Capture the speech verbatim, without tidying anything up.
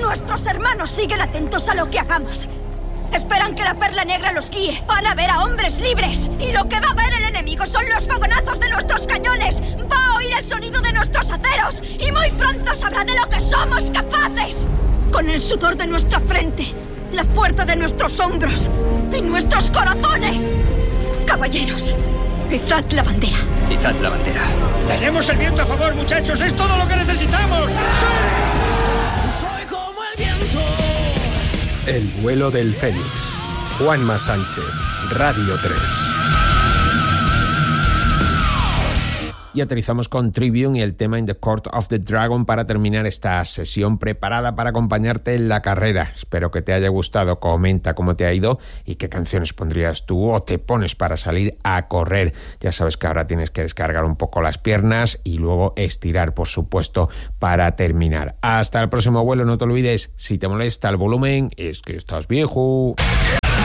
Nuestros hermanos siguen atentos a lo que hagamos. Esperan que la perla negra los guíe. Van a ver a hombres libres. Y lo que va a ver el enemigo son los fogonazos de nuestros cañones. Va a oír el sonido de nuestros aceros. Y muy pronto sabrá de lo que somos capaces. Con el sudor de nuestra frente, la fuerza de nuestros hombros y nuestros corazones. Caballeros, izad la bandera. Izad la bandera. Tenemos el viento a favor, muchachos. Es todo lo que necesitamos. ¡Sí! Soy como el viento. El vuelo del Fénix. Juanma Sánchez, Radio tres. Y aterrizamos con Trivium y el tema In the Court of the Dragon para terminar esta sesión preparada para acompañarte en la carrera. Espero que te haya gustado. Comenta cómo te ha ido y qué canciones pondrías tú o te pones para salir a correr. Ya sabes que ahora tienes que descargar un poco las piernas y luego estirar, por supuesto, para terminar. Hasta el próximo vuelo. No te olvides, si te molesta el volumen, es que estás viejo.